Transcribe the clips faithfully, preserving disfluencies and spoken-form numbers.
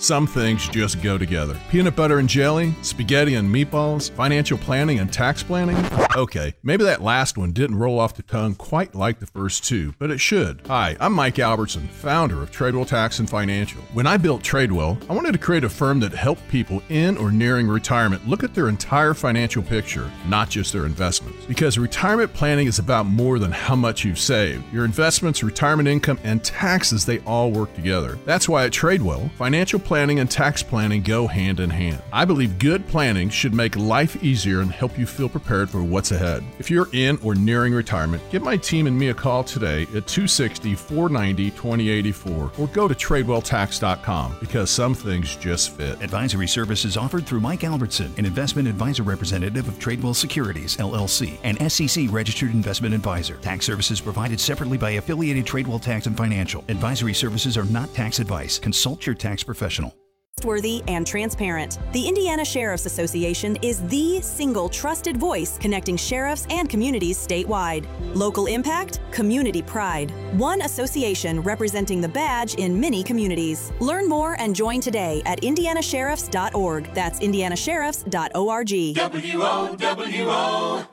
Some things just go together. Peanut butter and jelly, spaghetti and meatballs, financial planning and tax planning. Okay, maybe that last one didn't roll off the tongue quite like the first two, but it should. Hi, I'm Mike Albertson, founder of Tradewell Tax and Financial. When I built Tradewell, I wanted to create a firm that helped people in or nearing retirement look at their entire financial picture, not just their investments. Because retirement planning is about more than how much you've saved. Your investments, retirement income, and taxes, they all work together. That's why at Tradewell, financial planning and tax planning go hand in hand. I believe good planning should make life easier and help you feel prepared for what's ahead. If you're in or nearing retirement, give my team and me a call today at two six zero, four nine zero, two zero eight four or go to tradewell tax dot com because some things just fit. Advisory services offered through Mike Albertson, an investment advisor representative of Tradewell Securities, L L C, an S E C registered investment advisor. Tax services provided separately by affiliated Tradewell Tax and Financial. Advisory services are not tax advice. Consult your tax professional. Trustworthy and transparent. The Indiana Sheriff's Association is the single trusted voice connecting sheriffs and communities statewide. Local impact, community pride. One association representing the badge in many communities. Learn more and join today at indiana sheriffs dot org. That's indiana sheriffs dot org. W O W O.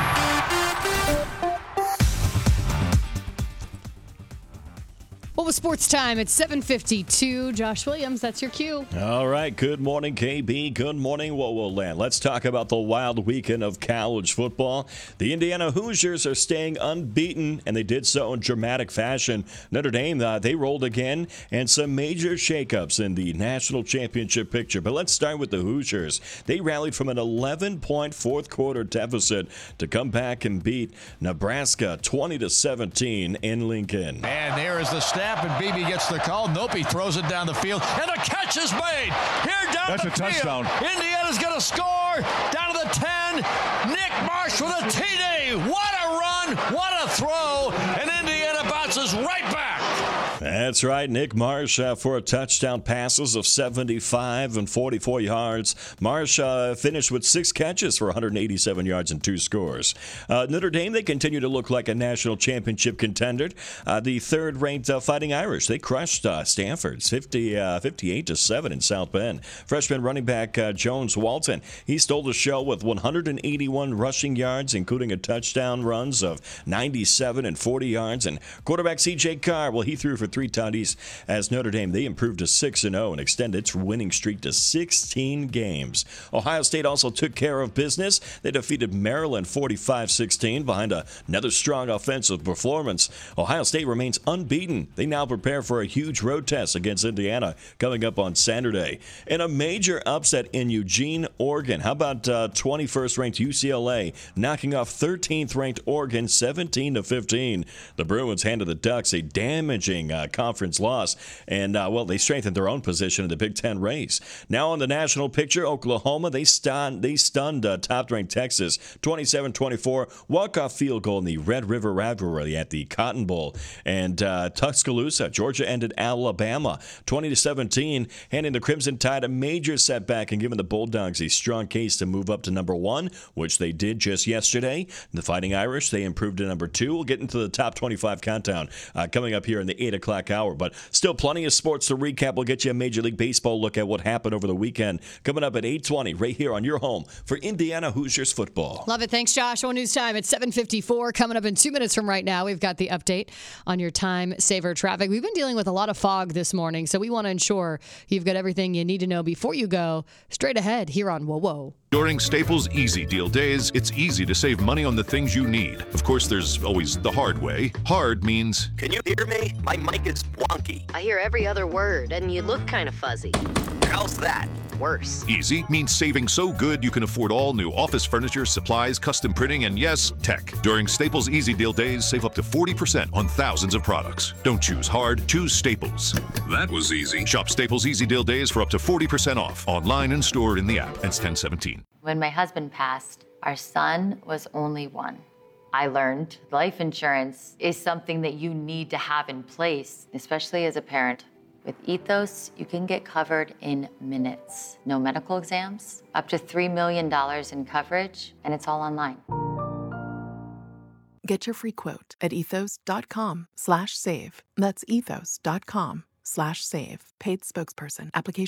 Well, with sports time, it's seven fifty-two. Josh Williams, that's your cue. All right. Good morning, K B. Good morning, Whoa Land. Let's talk about the wild weekend of college football. The Indiana Hoosiers are staying unbeaten, and they did so in dramatic fashion. Notre Dame, uh, they rolled again, and some major shakeups in the national championship picture. But let's start with the Hoosiers. They rallied from an eleven-point fourth-quarter deficit to come back and beat Nebraska twenty to seventeen in Lincoln. And there is the snap. And Beebe gets the call. Nope, he throws it down the field. And the catch is made. Here down That's the a field. touchdown. Indiana's going to score. Down to the ten. Nick Marsh with a T D. What a run. What a throw. And Indiana bounces right back. That's right. Nick Marsh uh, for a touchdown passes of seventy-five and forty-four yards. Marsh uh, finished with six catches for one hundred eighty-seven yards and two scores. Uh, Notre Dame, they continue to look like a national championship contender. Uh, the third-ranked uh, Fighting Irish, they crushed uh, Stanford fifty, uh, fifty-eight to seven in South Bend. Freshman running back uh, Jones Walton, he stole the show with one hundred eighty-one rushing yards, including a touchdown runs of ninety-seven and forty yards. And quarterback C J Carr, well, he threw for three tutties as Notre Dame, they improved to six and oh and extended its winning streak to sixteen games. Ohio State also took care of business. They defeated Maryland forty-five sixteen behind a, another strong offensive performance. Ohio State remains unbeaten. They now prepare for a huge road test against Indiana coming up on Saturday. And a major upset in Eugene, Oregon. How about uh, twenty-first ranked U C L A knocking off thirteenth ranked Oregon seventeen to fifteen. The Bruins handed the Ducks a damaging uh, conference loss, and uh, well, they strengthened their own position in the Big Ten race. Now on the national picture, Oklahoma, they stunned they stunned uh, top-ranked Texas twenty-seven twenty-four, walk-off field goal in the Red River rivalry at the Cotton Bowl. And uh, Tuscaloosa, Georgia ended Alabama twenty to seventeen, handing the Crimson Tide a major setback and giving the Bulldogs a strong case to move up to number one, which they did just yesterday. The Fighting Irish, they improved to number two. We'll get into the top twenty-five countdown uh, coming up here in the eight o'clock hour, but still plenty of sports to recap. We'll get you a Major League Baseball look at what happened over the weekend coming up at eight twenty right here on your home for Indiana Hoosiers football. Love it. Thanks, Josh. On news time at seven fifty-four. Coming up in two minutes from right now, we've got the update on your time saver traffic. We've been dealing with a lot of fog this morning, so we want to ensure you've got everything you need to know before you go straight ahead here on Whoa Whoa. During Staples Easy Deal Days, it's easy to save money on the things you need. Of course, there's always the hard way. Hard means... Can you hear me? My mic is wonky. I hear every other word, and you look kind of fuzzy. How's that? Worse. Easy means saving so good you can afford all new office furniture, supplies, custom printing, and yes, tech. During Staples Easy Deal Days, save up to forty percent on thousands of products. Don't choose hard, choose Staples. That was easy. Shop Staples Easy Deal Days for up to forty percent off, online and stored in the app. Ends ten seventeen. When my husband passed, our son was only one. I learned life insurance is something that you need to have in place, especially as a parent. With Ethos, you can get covered in minutes. No medical exams, up to three million dollars in coverage, and it's all online. Get your free quote at ethos.com slash save. That's ethos.com slash save. Paid spokesperson. Application